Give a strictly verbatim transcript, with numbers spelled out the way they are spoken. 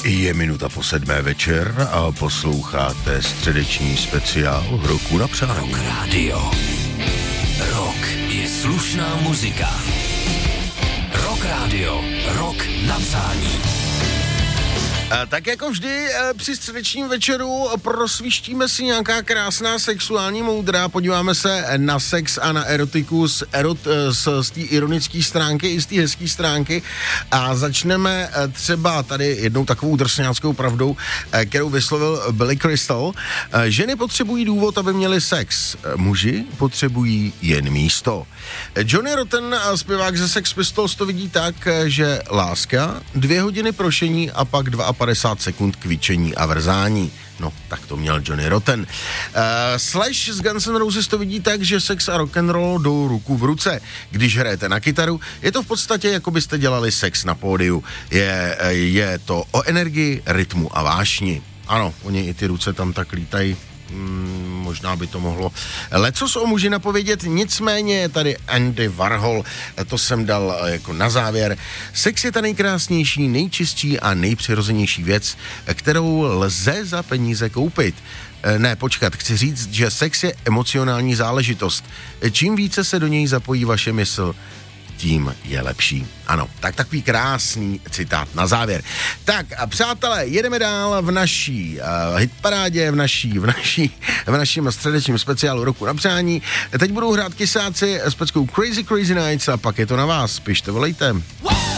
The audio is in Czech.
Je minuta po sedmé večer a posloucháte středeční speciál Roku na přání. Rock Radio. Rock je slušná muzika. Rock Radio. Rock na přání. Tak jako vždy při středečním večeru prosvištíme si nějaká krásná sexuální moudra, podíváme se na sex a na erotiku z, erot, z, z té ironické stránky i z té hezké stránky a začneme třeba tady jednou takovou drsňáckou pravdou, kterou vyslovil Billy Crystal. Ženy potřebují důvod, aby měli sex, muži potřebují jen místo. Johnny Rotten, zpěvák ze Sex Pistols, to vidí tak, že láska, dvě hodiny prošení a pak padesát dva sekund kvičení a vrzání. No, tak to měl Johnny Rotten. Uh, Slash z Guns N' Roses to vidí tak, že sex a rock'n'roll jdou ruku v ruce. Když hrajete na kytaru, je to v podstatě, jako byste dělali sex na pódiu. Je, je to o energii, rytmu a vášni. Ano, oni i ty ruce tam tak lítají. Hmm, možná by to mohlo lecos o muži napovědět, nicméně je tady Andy Warhol, to jsem dal jako na závěr. Sex je ta nejkrásnější, nejčistší a nejpřirozenější věc, kterou lze za peníze koupit. Ne, počkat, chci říct, že sex je emocionální záležitost. Čím více se do něj zapojí vaše mysl, tím je lepší. Ano, tak takový krásný citát na závěr. Tak a přátelé, jedeme dál v naší uh, hitparádě, v naší, v naší, v naším středečním speciálu Roku na přání. Teď budou hrát Kysáci s peckou Crazy Crazy Nights a pak je to na vás. Pište, volejte.